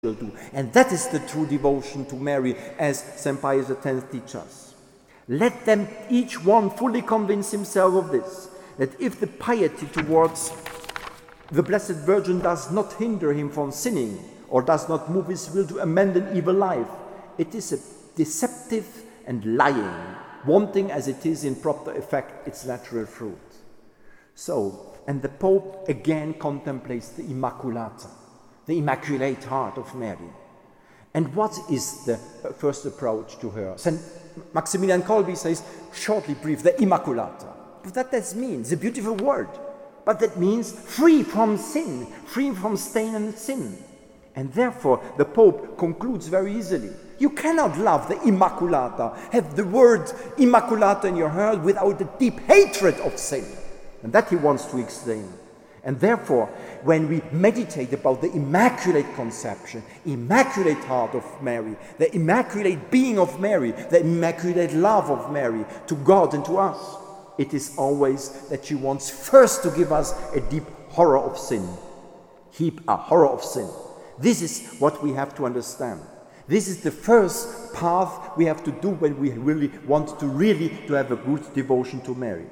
will do. And that is the true devotion to Mary, as St. Pius X teaches us. Let them each one fully convince himself of this, that if the piety towards the Blessed Virgin does not hinder him from sinning, or does not move his will to amend an evil life, it is a deceptive and lying, wanting as it is in proper effect its natural fruit. So, and the Pope again contemplates the Immaculata, the Immaculate Heart of Mary. And what is the first approach to her? St. Maximilian Kolbe says, shortly brief, the Immaculata. But that means a beautiful word. But that means free from sin, free from stain and sin. And therefore, the Pope concludes very easily. You cannot love the Immaculata, have the word Immaculata in your heart without a deep hatred of sin. And that he wants to explain. And therefore, when we meditate about the Immaculate Conception, Immaculate Heart of Mary, the Immaculate Being of Mary, the Immaculate Love of Mary to God and to us, it is always that she wants first to give us a deep horror of sin. A horror of sin. This is what we have to understand. This is the first path we have to do when we really want to have a good devotion to Mary.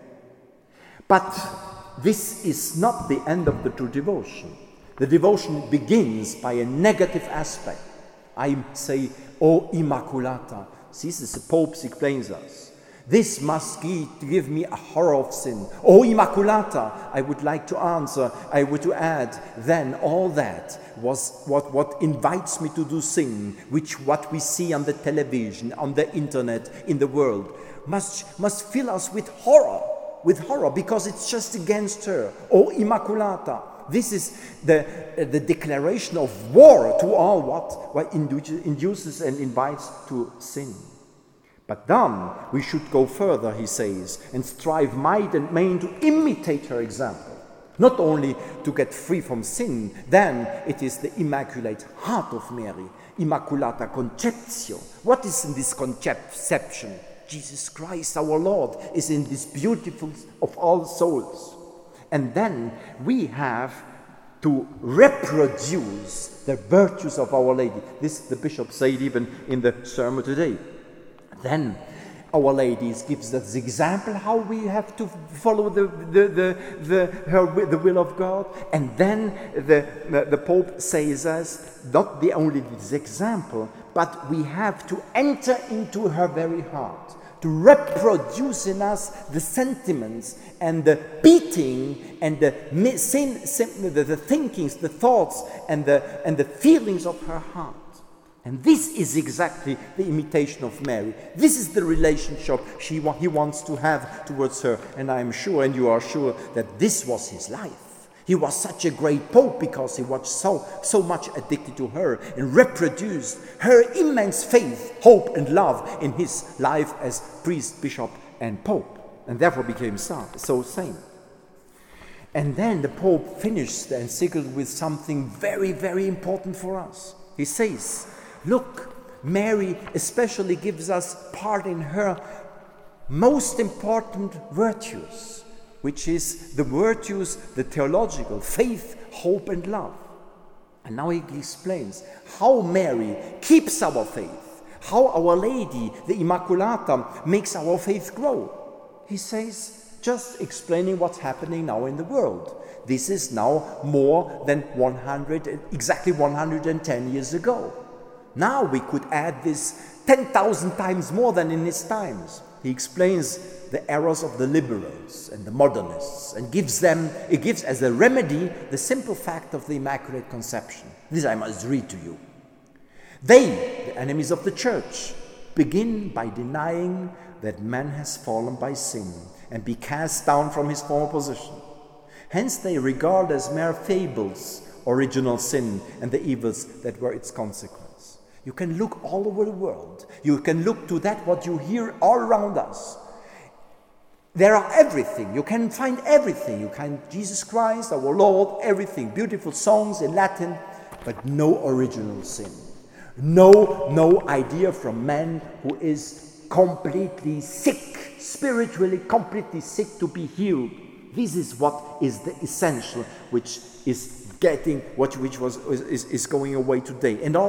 But this is not the end of the true devotion. The devotion begins by a negative aspect. I say, O Immaculata. This is the Pope explains us. This must give me a horror of sin. O Immaculata, I would like to answer, I would to add, then all that was what invites me to do sin, what we see on the television, on the internet, in the world, must fill us with horror, because it's just against her. O Immaculata. This is the declaration of war to all what induces and invites to sin. But then we should go further, he says, and strive might and main to imitate her example. Not only to get free from sin, then it is the Immaculate Heart of Mary, Immaculata Conceptio. What is in this conception? Jesus Christ, our Lord, is in this beautiful of all souls. And then we have to reproduce the virtues of Our Lady. This the bishop said even in the sermon today. Then Our Lady gives us the example how we have to follow the will of God. And then the Pope says us, not only this example, but we have to enter into her very heart, to reproduce in us the sentiments and the beating and the thinkings, the thoughts and the feelings of her heart. And this is exactly the imitation of Mary. This is the relationship he wants to have towards her. And I am sure, and you are sure, that this was his life. He was such a great Pope because he was so much addicted to her and reproduced her immense faith, hope, and love in his life as priest, bishop, and Pope, and therefore became so saint. And then the Pope finished the encyclical with something very, very important for us. He says, look, Mary especially gives us part in her most important virtues, which is the virtues, the theological, faith, hope, and love. And now he explains how Mary keeps our faith, how Our Lady, the Immaculata, makes our faith grow. He says, just explaining what's happening now in the world. This is now more than 110 years ago. Now we could add this 10,000 times more than in his times. He explains the errors of the liberals and the modernists and gives as a remedy the simple fact of the Immaculate Conception. This I must read to you. They, the enemies of the Church, begin by denying that man has fallen by sin and be cast down from his former position. Hence they regard as mere fables original sin and the evils that were its consequence. You can look all over the world. You can look to that what you hear all around us. There are everything. You can find everything. You can Jesus Christ, our Lord, everything. Beautiful songs in Latin, but no original sin. No idea from man who is completely sick, spiritually completely sick to be healed. This is what is the essential, which is getting what which was is going away today. And